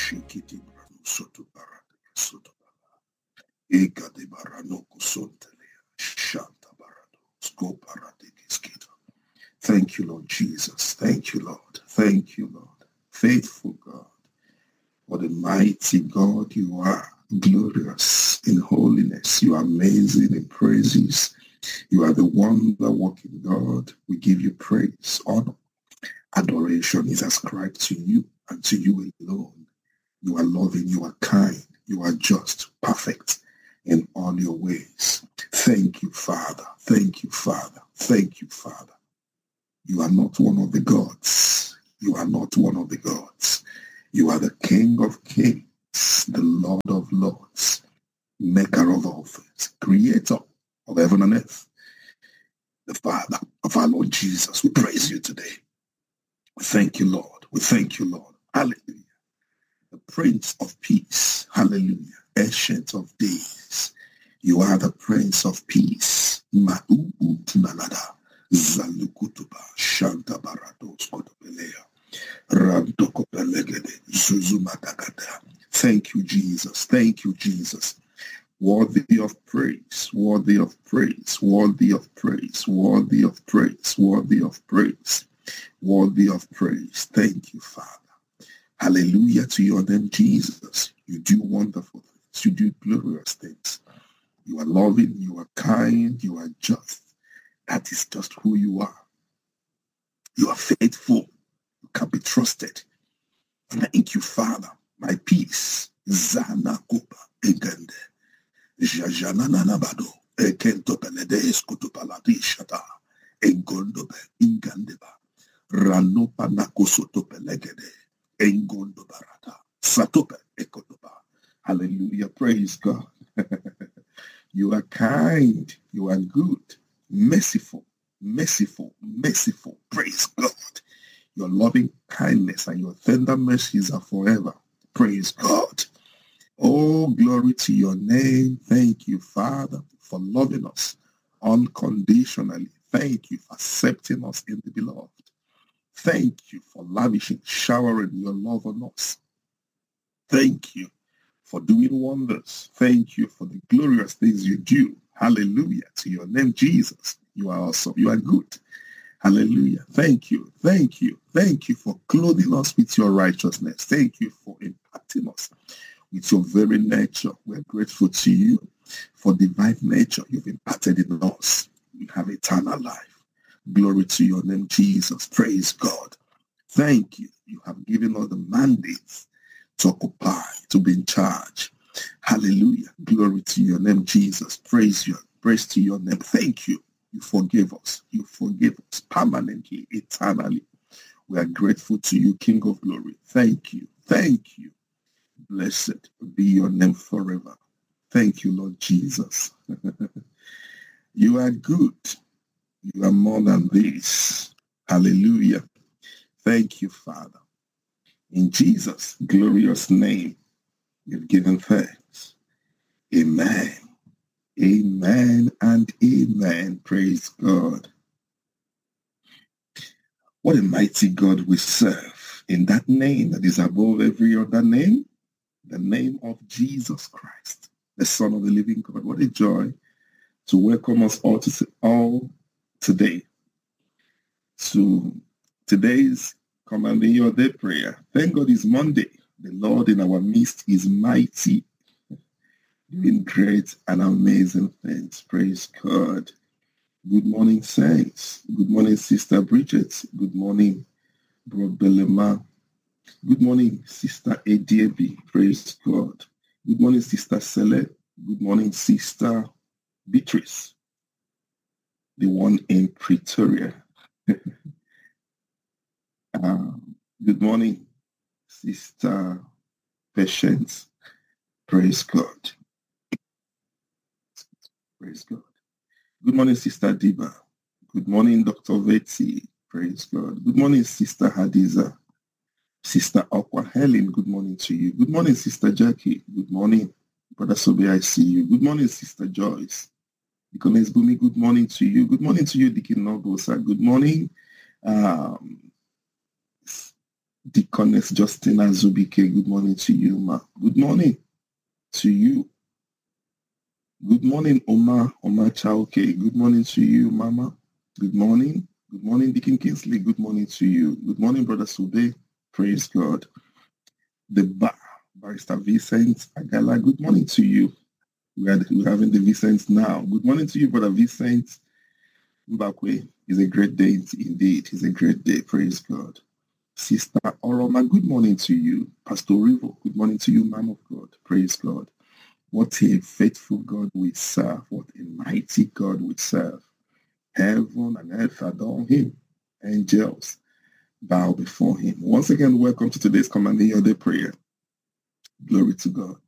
Shikiti Brano Soto Barata Soto Eka de Barano Kusontelia Shanta Barado Sko Barate Kiskita. Thank you, Lord Jesus. Thank you, Lord. Thank you, Lord. Faithful God. What a mighty God you are. Glorious in holiness. You are amazing in praises. You are the wonder-working God. We give you praise, honor, adoration is ascribed to you and to you alone. You are loving, you are kind, you are just, perfect in all your ways. Thank you, Father. Thank you, Father. Thank you, Father. You are not one of the gods. You are not one of the gods. You are the King of kings, the Lord of lords, maker of all things, creator of heaven and earth, the Father of our Lord Jesus. We praise you today. We thank you, Lord. We thank you, Lord. Hallelujah. The Prince of Peace. Hallelujah. Ancient of Days. You are the Prince of Peace. Ma'u'u tunalada. Zalukutuba. Shanta barados kotopelea. Rantokopelegede. Zuzumadagada. Thank you, Jesus. Thank you, Jesus. Worthy of praise, worthy of praise, worthy of praise, worthy of praise, worthy of praise, worthy of praise. Thank you, Father. Hallelujah to your name, Jesus. You do wonderful things. You do glorious things. You are loving, you are kind, you are just. That is just who you are. You are faithful. You can be trusted. Thank you, Father. My peace. Zana Kupa Egende. Jajananabado, Ekento Peledes Kutupaladi Shata, Engondobe, Ingandeba, Ranopa Nakosoto Pelegede, Engondo Barata, Satope Ekotoba. Hallelujah. Praise God. You are kind, you are good, merciful, merciful, merciful. Praise God. Your loving kindness and your tender mercies are forever. Praise God. Oh, glory to your name. Thank you, Father, for loving us unconditionally. Thank you for accepting us in the beloved. Thank you for lavishing, showering your love on us. Thank you for doing wonders. Thank you for the glorious things you do. Hallelujah to your name, Jesus. You are awesome. You are good. Hallelujah. Thank you. Thank you. Thank you for clothing us with your righteousness. Thank you for impacting us with your very nature. We're grateful to you for divine nature you've imparted in us. We have eternal life. Glory to your name, Jesus. Praise God. Thank you. You have given us the mandate to occupy, to be in charge. Hallelujah. Glory to your name, Jesus. Praise to your name. Thank you. You forgive us. You forgive us permanently, eternally. We are grateful to you, King of glory. Thank you. Thank you. Blessed be your name forever. Thank you, Lord Jesus. You are good. You are more than this. Hallelujah. Thank you, Father. In Jesus' glorious name, we've given thanks. Amen. Amen and amen. Praise God. What a mighty God we serve. In that name that is above every other name, the name of Jesus Christ, the Son of the living God. What a joy to welcome us all today to today's Commanding Your Day prayer. Thank God it's Monday. The Lord in our midst is mighty, doing great and amazing things. Praise God. Good morning, saints. Good morning, Sister Bridget. Good morning, Bro Belema. Good morning, Sister Adiebi. Praise God. Good morning, Sister Sele. Good morning, Sister Beatrice, the one in Pretoria. Good morning, Sister Patience. Praise God. Praise God. Good morning, Sister Diba. Good morning, Dr. Vetsi. Praise God. Good morning, Sister Hadiza. Sister Aqua Helen, good morning to you. Good morning, Sister Jackie. Good morning, Brother Sobe, I see you. Good morning, Sister Joyce. Deaconess Bumi, good morning to you. Good morning to you, Deacon Nogosa. Good morning, Deaconess Justina Zubike, good morning to you, ma. Good morning to you. Good morning, Oma Chauke. Good morning to you, Mama. Good morning. Good morning, Deacon Kingsley. Good morning to you. Good morning, Brother Sube. Praise God. Barrister Vincent Agala. Good morning to you. We're having the Vincent now. Good morning to you, Brother Vincent Mbakwe. It's a great day indeed. It's a great day. Praise God. Sister Oroma, good morning to you. Pastor Rivo, good morning to you, man of God. Praise God. What a faithful God we serve. What a mighty God we serve. Heaven and earth adore him. Angels bow before him. Once again, welcome to today's Commanding Your Day prayer. Glory to God.